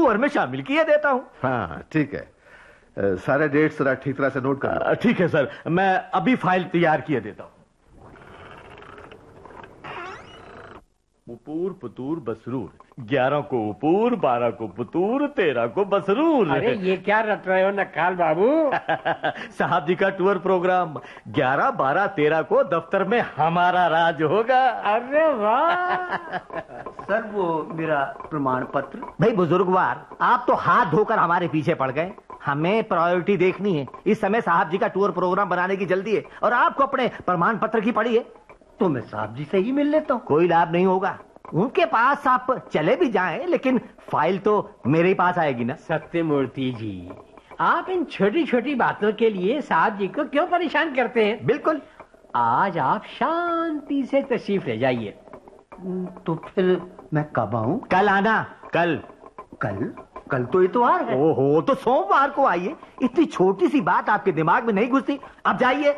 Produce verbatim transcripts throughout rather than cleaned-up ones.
Tour में शामिल किए देता हूँ। हाँ ठीक है, आ, सारे डेट्स जरा ठीक तरह से नोट कर। ठीक है सर, मैं अभी फाइल तैयार किए देता हूँ। उपूर पुतूर बसरूर, ग्यारह को उपूर, बारह को पुतूर, तेरह को बसरूर। अरे ये क्या रट रहे हो नक्काल बाबू? साहब जी का टूर प्रोग्राम ग्यारह बारह तेरह को दफ्तर में हमारा राज होगा। अरे वाह। सर वो मेरा प्रमाण पत्र। भाई बुजुर्गवार, आप तो हाथ धोकर हमारे पीछे पड़ गए। हमें प्रायोरिटी देखनी है। इस समय साहब जी का टूर प्रोग्राम बनाने की जल्दी है और आपको अपने प्रमाण पत्र की पड़ी है। तो मैं साहब जी से ही मिल लेता हूँ। कोई लाभ नहीं होगा। उनके पास आप चले भी जाएं, लेकिन फाइल तो मेरे ही पास आएगी ना। सत्यमूर्ति जी, आप इन छोटी छोटी बातों के लिए साहब जी को क्यों परेशान करते हैं? बिल्कुल। आज आप शांति से तशरीफ ले जाइए। तो फिर मैं कब आऊं? कल आना। कल? कल कल तो इतवार है। ओहो, तो सोमवार को आइए। इतनी छोटी सी बात आपके दिमाग में नहीं घुसती? अब जाइए।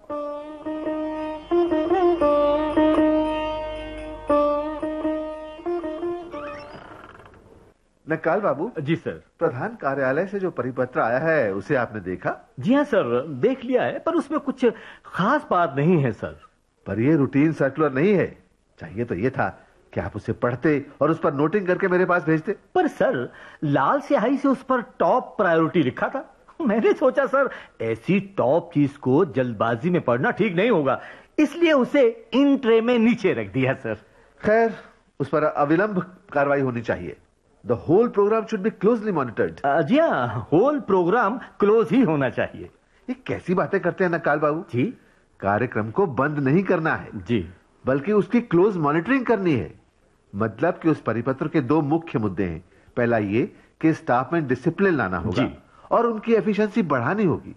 नक्काल बाबू। जी सर। प्रधान कार्यालय से जो परिपत्र आया है उसे आपने देखा? जी हाँ सर, देख लिया है, पर उसमें कुछ खास बात नहीं है सर। पर ये रूटीन सर्कुलर नहीं है। चाहिए तो ये था कि आप उसे पढ़ते और उस पर नोटिंग करके मेरे पास भेजते। पर सर, लाल स्याही से उस पर टॉप प्रायोरिटी लिखा था। मैंने सोचा सर, ऐसी टॉप चीज को जल्दबाजी में पढ़ना ठीक नहीं होगा, इसलिए उसे इन ट्रे में नीचे रख दिया सर। खैर, उस पर अविलंब कार्रवाई होनी चाहिए। The whole programme should be closely monitored. जी हाँ, होल प्रोग्राम क्लोज ही होना चाहिए। ये कैसी बातें करते हैं नक्काल बाबू जी? कार्यक्रम को बंद नहीं करना है जी, बल्कि उसकी क्लोज मॉनिटरिंग करनी है। मतलब कि उस परिपत्र के दो मुख्य मुद्दे हैं। पहला ये कि स्टाफ में डिसिप्लिन लाना होगा जी। और उनकी एफिशिएंसी बढ़ानी होगी।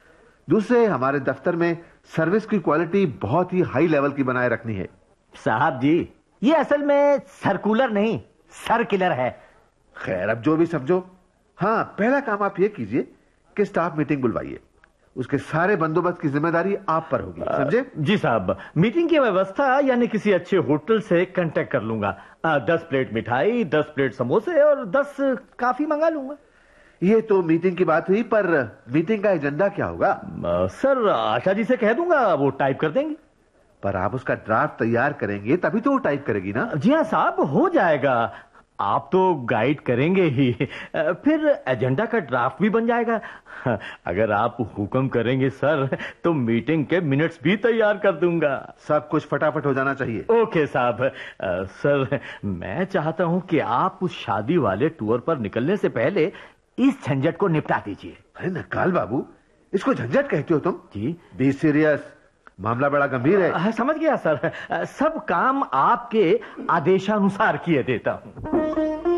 दूसरे, हमारे दफ्तर में सर्विस की क्वालिटी बहुत ही हाई लेवल की बनाए रखनी है। साहब जी, ये असल में सर्कुलर नहीं, सर्किलर है। खैर, अब जो भी समझो। हाँ, पहला काम आप ये कीजिए कि स्टाफ मीटिंग बुलवाइए। उसके सारे बंदोबस्त की जिम्मेदारी आप पर होगी, समझे? जी साहब, मीटिंग की व्यवस्था यानी किसी अच्छे होटल से कांटेक्ट कर लूंगा। आ, दस प्लेट मिठाई, दस प्लेट समोसे और दस काफी मंगा लूंगा। ये तो मीटिंग की बात हुई, पर मीटिंग का एजेंडा क्या होगा? आ, सर, आशा जी से कह दूंगा, वो टाइप कर देंगे। पर आप उसका ड्राफ्ट तैयार करेंगे तभी तो वो टाइप करेगी ना। जी हाँ साहब, हो जाएगा। आप तो गाइड करेंगे ही, फिर एजेंडा का ड्राफ्ट भी बन जाएगा। अगर आप हुक्म करेंगे सर, तो मीटिंग के मिनट्स भी तैयार कर दूंगा। सब कुछ फटाफट हो जाना चाहिए। ओके साहब। सर, मैं चाहता हूं कि आप उस शादी वाले टूर पर निकलने से पहले इस झंझट को निपटा दीजिए। अरे नक्काल बाबू, इसको झंझट कहते हो तुम? जी। बी सीरियस, मामला बड़ा गंभीर है। आ, समझ गया सर, सब काम आपके आदेशानुसार किए देता हूं।